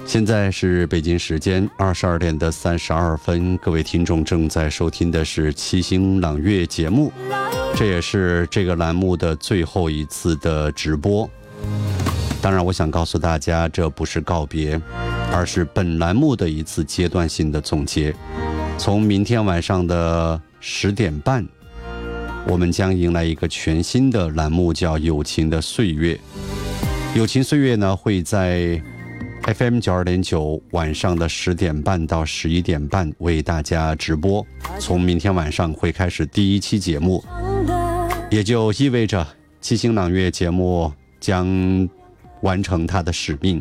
现在是北京时间22点的32分，各位听众正在收听的是七星朗月节目，这也是这个栏目的最后一次的直播。当然我想告诉大家，这不是告别，而是本栏目的一次阶段性的总结。从明天晚上的10点半，我们将迎来一个全新的栏目，叫友情的岁月。友情岁月呢，会在FM 92.9晚上的10点半到11点半为大家直播。从明天晚上会开始第一期节目，也就意味着七星朗月节目将完成它的使命。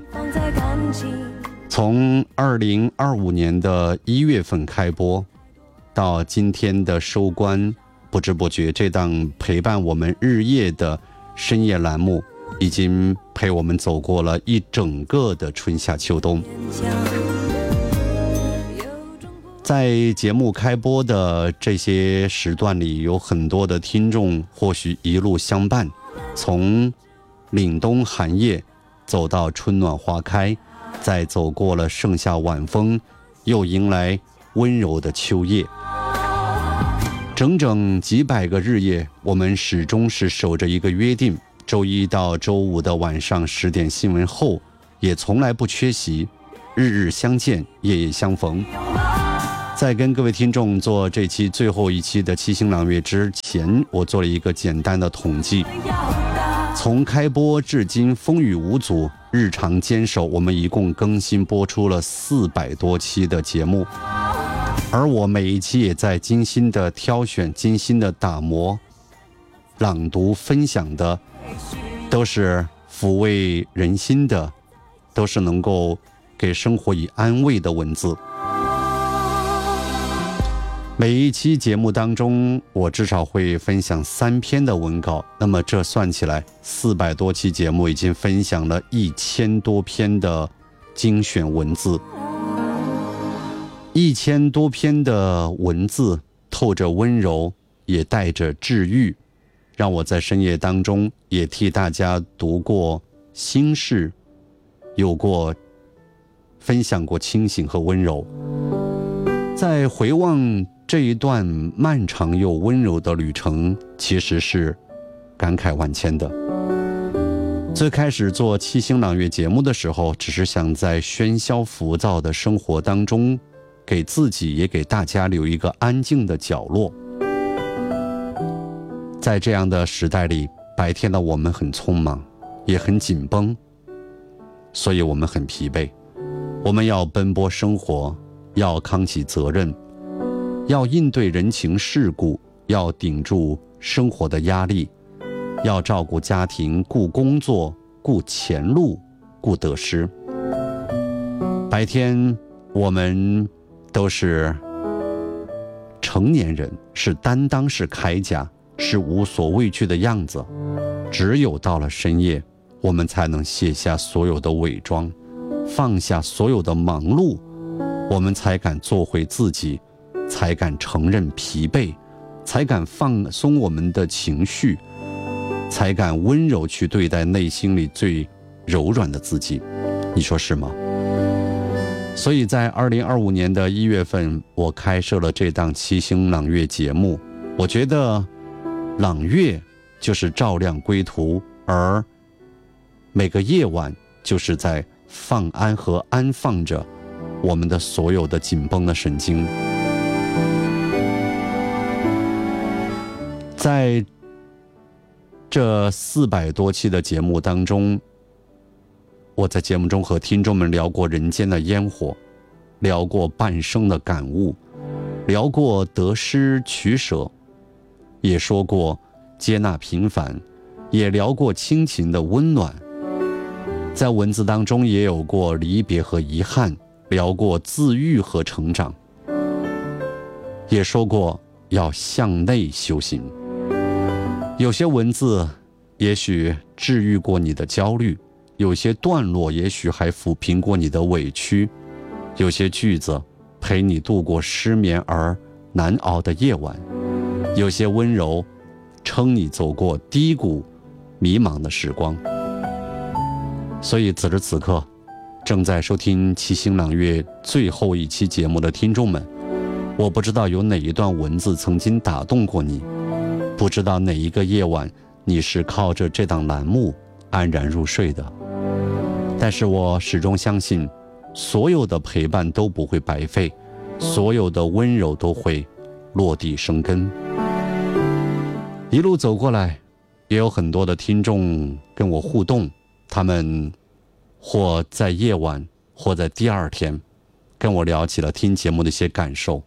从2025年的1月份开播到今天的收官，不知不觉这档陪伴我们日夜的深夜栏目已经陪我们走过了一整个的春夏秋冬。在节目开播的这些时段里，有很多的听众或许一路相伴，从凛冬寒夜走到春暖花开，再走过了盛夏晚风，又迎来温柔的秋夜。整整几百个日夜，我们始终是守着一个约定，周一到周五的晚上10点新闻后，也从来不缺席，日日相见，夜夜相逢。在跟各位听众做这期最后一期的七星朗月之前，我做了一个简单的统计。从开播至今风雨无阻，日常坚守，我们一共更新播出了400多期的节目，而我每一期也在精心的挑选、精心的打磨、朗读、分享的都是抚慰人心的，都是能够给生活以安慰的文字。每一期节目当中，我至少会分享3篇的文稿，那么这算起来400多期节目已经分享了1000多篇的精选文字。1000多篇的文字透着温柔，也带着治愈，让我在深夜当中也替大家读过心事，有过分享过清醒和温柔。在回望这一段漫长又温柔的旅程，其实是感慨万千的。最开始做七星朗月节目的时候，只是想在喧嚣浮躁的生活当中，给自己也给大家留一个安静的角落。在这样的时代里，白天的我们很匆忙，也很紧绷，所以我们很疲惫。我们要奔波生活，要扛起责任，要应对人情世故，要顶住生活的压力，要照顾家庭，顾工作，顾前路，顾得失。白天我们都是成年人，是担当，是铠甲，是无所畏惧的样子。只有到了深夜，我们才能卸下所有的伪装，放下所有的忙碌，我们才敢做回自己，才敢承认疲惫，才敢放松我们的情绪，才敢温柔去对待内心里最柔软的自己。你说是吗？所以在2025年的1月份，我开设了这档七星朗月节目。我觉得朗月就是照亮归途，而每个夜晚就是在放安和安放着我们的所有的紧绷的神经。在这400多期的节目当中，我在节目中和听众们聊过人间的烟火，聊过半生的感悟，聊过得失取舍，也说过接纳平凡，也聊过亲情的温暖。在文字当中也有过离别和遗憾，聊过自愈和成长，也说过要向内修行。有些文字也许治愈过你的焦虑，有些段落也许还抚平过你的委屈，有些句子陪你度过失眠而难熬的夜晚，有些温柔撑你走过低谷迷茫的时光。所以此时此刻， 正在收听七星朗月最后一期节目的听众们，我不知道有哪一段文字曾经打动过你，不知道哪一个夜晚你是靠着这档栏目安然入睡的，但是我始终相信，所有的陪伴都不会白费，所有的温柔都会落地生根。一路走过来，也有很多的听众跟我互动，他们或在夜晚或在第二天跟我聊起了听节目的一些感受。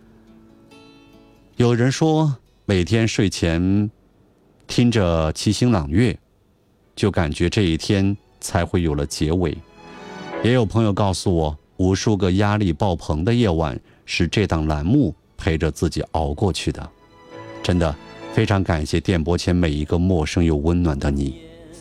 有人说每天睡前听着七星朗月，就感觉这一天才会有了结尾。也有朋友告诉我，无数个压力爆棚的夜晚是这档栏目陪着自己熬过去的。真的非常感谢电波前每一个陌生又温暖的你。